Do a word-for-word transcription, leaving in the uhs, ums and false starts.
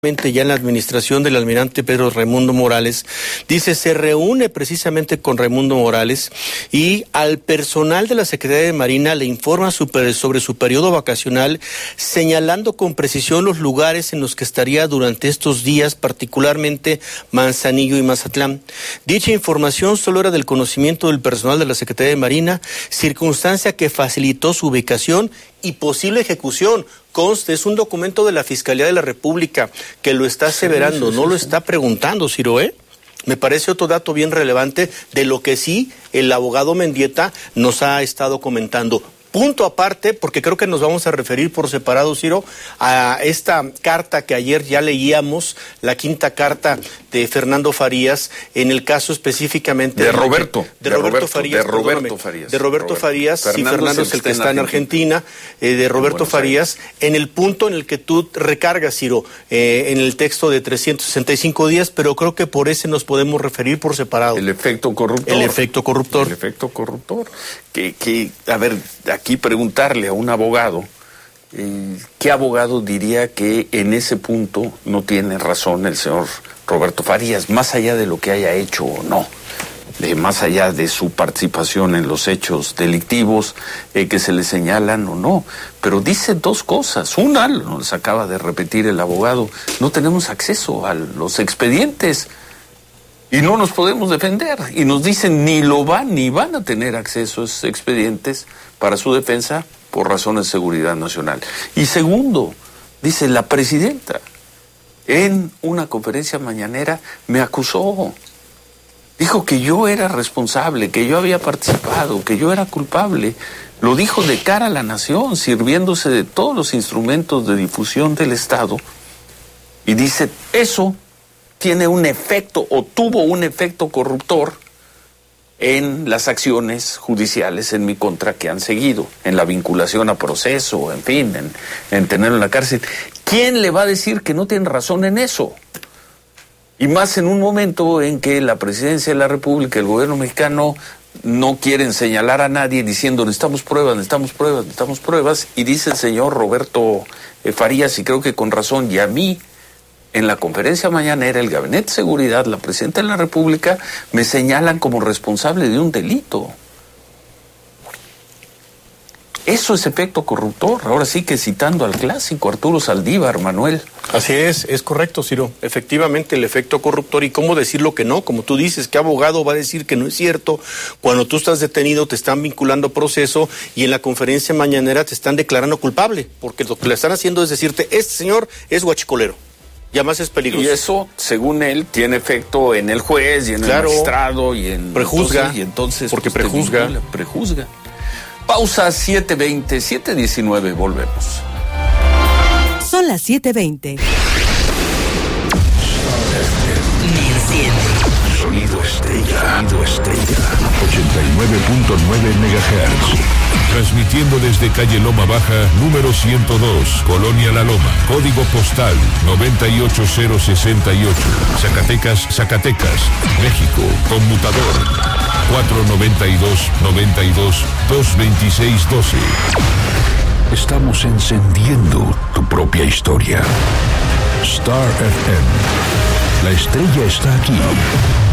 ya en la administración del almirante Pedro Raimundo Morales, dice, se reúne precisamente con Raimundo Morales y al personal de la Secretaría de Marina le informa sobre, sobre su periodo vacacional, señalando con precisión los lugares en los que estaría durante estos días, particularmente Manzanillo y Mazatlán. Dicha información solo era del conocimiento del personal de la Secretaría de Marina, circunstancia que facilitó su ubicación y posible ejecución. Conste, es un documento de la Fiscalía de la República que lo está aseverando, sí, sí, sí, no lo está preguntando, Ciro, ¿eh? Me parece otro dato bien relevante de lo que sí el abogado Mendieta nos ha estado comentando. Punto aparte, porque creo que nos vamos a referir por separado, Ciro, a esta carta que ayer ya leíamos, la quinta carta de Fernando Farías, en el caso específicamente... De Roberto. De, de Roberto, Roberto Farías. De Roberto Farías. De Roberto Roberto. Farías, Fernando sí, Fernando es el que está en Argentina, Argentina eh, de Roberto Farías, en el punto en el que tú recargas, Ciro, eh, en el texto de trescientos sesenta y cinco días, pero creo que por ese nos podemos referir por separado. El efecto corruptor. El efecto corruptor. El efecto corruptor. Que, que, a ver, aquí preguntarle a un abogado, eh, ¿qué abogado diría que en ese punto no tiene razón el señor Roberto Farías, más allá de lo que haya hecho o no? De, más allá de su participación en los hechos delictivos eh, que se le señalan o no. Pero dice dos cosas. Una, nos acaba de repetir el abogado, no tenemos acceso a los expedientes y no nos podemos defender. Y nos dicen ni lo van ni van a tener acceso a esos expedientes para su defensa por razones de seguridad nacional. Y segundo, dice la presidenta, en una conferencia mañanera me acusó. Dijo que yo era responsable, que yo había participado, que yo era culpable. Lo dijo de cara a la nación, sirviéndose de todos los instrumentos de difusión del Estado. Y dice, eso tiene un efecto o tuvo un efecto corruptor en las acciones judiciales en mi contra que han seguido, en la vinculación a proceso, en fin, en, en tenerlo en la cárcel. ¿Quién le va a decir que no tiene razón en eso? Y más en un momento en que la presidencia de la República, el gobierno mexicano, no quieren señalar a nadie diciendo necesitamos pruebas, necesitamos pruebas, necesitamos pruebas, y dice el señor Roberto Farías, y creo que con razón, y a mí, en la conferencia mañanera, el Gabinete de Seguridad, la Presidenta de la República, me señalan como responsable de un delito. Eso es efecto corruptor. Ahora sí que citando al clásico Arturo Saldívar, Manuel. Así es, es correcto, Ciro. Efectivamente, el efecto corruptor. ¿Y cómo decirlo que no? Como tú dices, ¿qué abogado va a decir que no es cierto? Cuando tú estás detenido, te están vinculando a proceso y en la conferencia mañanera te están declarando culpable, porque lo que le están haciendo es decirte, este señor es guachicolero. Ya más es peligroso. Y eso, según él, tiene efecto en el juez y en claro, el magistrado y en... Prejuzga. Entonces, y entonces, porque pues, prejuzga. Prejuzga. Pausa siete veinte, siete diecinueve, volvemos. Son las siete veinte. Sonido estrella. Sonido estrella. ochenta y nueve punto nueve megahertz. Transmitiendo desde calle Loma Baja, número ciento dos, Colonia La Loma, código postal noventa y ocho cero sesenta y ocho, Zacatecas, Zacatecas, México, conmutador cuatro noventa y dos, noventa y dos, dos veintiséis doce. Estamos encendiendo tu propia historia. Star F M. La estrella está aquí.